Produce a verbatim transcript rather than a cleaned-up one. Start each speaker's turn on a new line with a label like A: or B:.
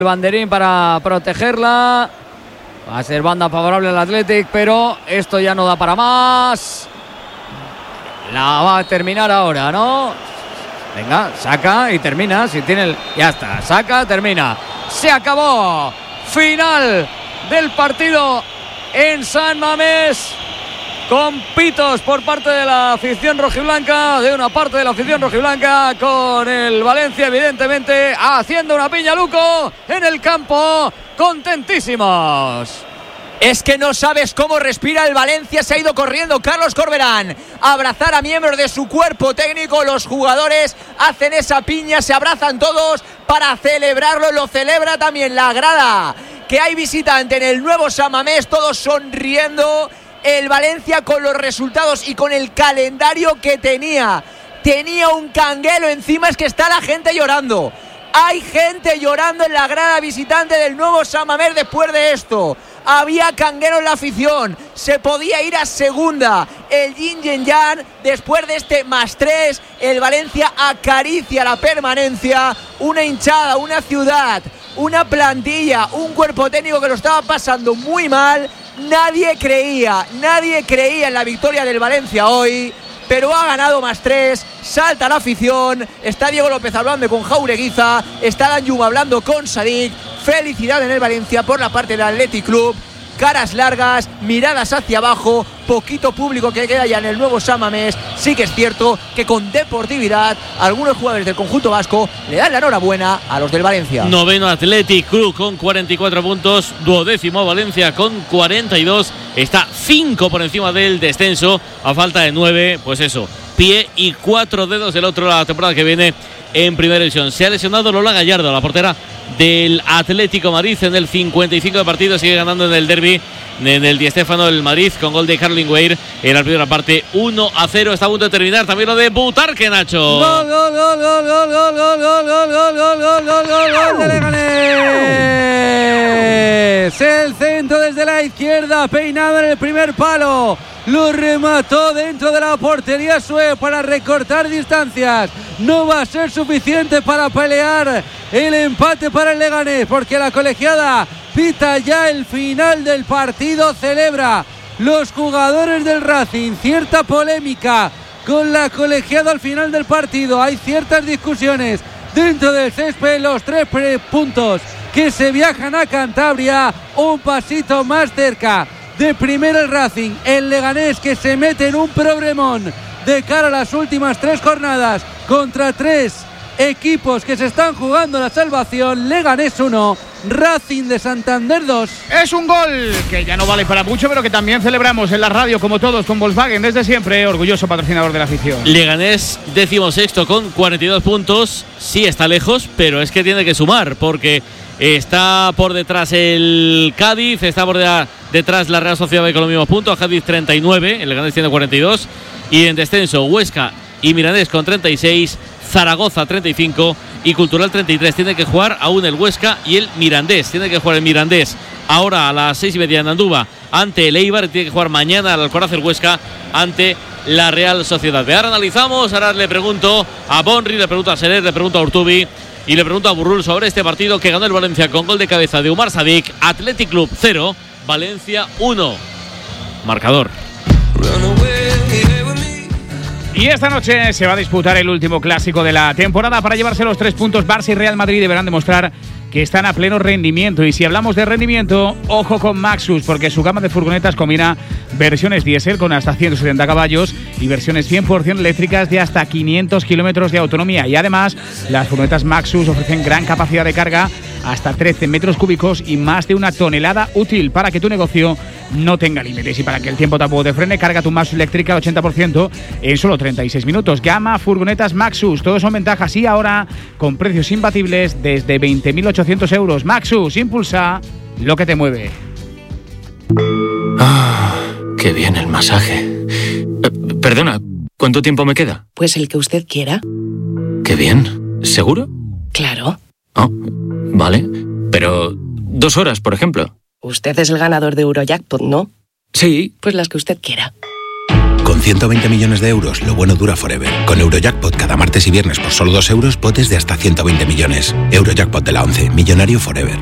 A: el banderín para protegerla. Va a ser banda favorable al Athletic, pero esto ya no da para más. La va a terminar ahora, ¿no? Venga, saca y termina. Si tiene el... Ya está, saca, termina. Se acabó. Final del partido en San Mamés, con pitos por parte de la afición rojiblanca, de una parte de la afición rojiblanca, con el Valencia evidentemente haciendo una piña Luco en el campo, contentísimos.
B: Es que no sabes cómo respira el Valencia. Se ha ido corriendo Carlos Corberán a abrazar a miembros de su cuerpo técnico. Los jugadores hacen esa piña, se abrazan todos para celebrarlo. Lo celebra también la grada, que hay visitante en el nuevo San Mamés, todos sonriendo. El Valencia con los resultados y con el calendario que tenía. Tenía un canguelo encima, es que está la gente llorando. Hay gente llorando en la grada visitante del nuevo San Mamés después de esto. Había canguero en la afición, se podía ir a segunda. El yin y yang, después de este más tres, el Valencia acaricia la permanencia. Una hinchada, una ciudad, una plantilla, un cuerpo técnico que lo estaba pasando muy mal. Nadie creía, nadie creía en la victoria del Valencia hoy, pero ha ganado más tres, salta la afición, está Diego López hablando con Jaureguiza, está Danjuma hablando con Sadik. Felicidad en el Valencia por la parte del Athletic Club. Caras largas, miradas hacia abajo, poquito público que queda ya en el nuevo San Mamés. Sí que es cierto que con deportividad algunos jugadores del conjunto vasco le dan la enhorabuena a los del Valencia.
C: Noveno Athletic Club con cuarenta y cuatro puntos, duodécimo Valencia con cuarenta y dos, está cinco por encima del descenso, a falta de nueve, pues eso, pie y cuatro dedos del otro la temporada que viene en primera división. Se ha lesionado Lola Gallardo, la portera del Atlético Madrid, en el cincuenta y cinco de partido, sigue ganando en el derbi, en el Di Stéfano el Madrid, con gol de Caroline Weir en la primera parte. Uno a cero, está a punto de terminar también lo de Butarque, Nacho.
D: Gol, gol, gol, gol, gol, gol, gol, gol, gol, gol, gol, gol, gol, gol, gol de Leganés. El centro desde la izquierda, peinado en el primer palo. Lo remató dentro de la portería Sue para recortar distancias. No va a ser suficiente para pelear el empate para el Leganés, porque la colegiada pita ya el final del partido. Celebra los jugadores del Racing. Cierta polémica con la colegiada al final del partido. Hay ciertas discusiones dentro del césped. Los tres puntos que se viajan a Cantabria, un pasito más cerca de primero el Racing. El Leganés, que se mete en un problemón de cara a las últimas tres jornadas contra tres equipos que se están jugando la salvación. Leganés uno, Racing de Santander dos.
E: Es un gol que ya no vale para mucho, pero que también celebramos en la radio, como todos, con Volkswagen desde siempre, orgulloso patrocinador de la afición.
C: Leganés decimosexto con cuarenta y dos puntos. Sí está lejos, pero es que tiene que sumar, porque está por detrás el Cádiz, está por de, detrás la Real Sociedad con los mismos puntos. Cádiz treinta y nueve, el Leganés tiene cuarenta y dos. Y en descenso Huesca y Mirandés con treinta y seis, Zaragoza treinta y cinco y Cultural treinta y tres. Tiene que jugar aún el Huesca y el Mirandés. Tiene que jugar el Mirandés ahora a las seis y media en Andúba ante el Eibar. Tiene que jugar mañana al Alcoraz el Huesca ante la Real Sociedad. Ahora analizamos, ahora le pregunto a Bonri, le pregunto a Serer, le pregunto a Urtubi y le pregunto a Burrul sobre este partido que ganó el Valencia con gol de cabeza de Umar Sadik. Athletic Club cero, Valencia uno. Marcador.
E: Y esta noche se va a disputar el último clásico de la temporada. Para llevarse los tres puntos, Barça y Real Madrid deberán demostrar que están a pleno rendimiento. Y si hablamos de rendimiento, ojo con Maxus, porque su gama de furgonetas combina versiones diésel con hasta ciento setenta caballos y versiones cien por ciento eléctricas de hasta quinientos kilómetros de autonomía. Y además, las furgonetas Maxus ofrecen gran capacidad de carga, hasta trece metros cúbicos y más de una tonelada útil, para que tu negocio no tenga límites. Y para que el tiempo tampoco te frene, carga tu Maxus eléctrica al ochenta por ciento en solo treinta y seis minutos. Gama furgonetas Maxus, todos son ventajas y ahora con precios imbatibles desde veinte mil ochocientos euros. Maxus, impulsa lo que te mueve.
F: Ah, qué bien el masaje. Eh, perdona, ¿cuánto tiempo me queda?
G: Pues el que usted quiera.
F: Qué bien. ¿Seguro?
G: Claro.
F: Oh, vale. Pero dos horas, por ejemplo.
G: Usted es el ganador de Eurojackpot, ¿no?
F: Sí.
G: Pues las que usted quiera.
H: Con ciento veinte millones de euros, lo bueno dura forever. Con Eurojackpot cada martes y viernes por solo dos euros, potes de hasta ciento veinte millones. Eurojackpot de la once, millonario forever.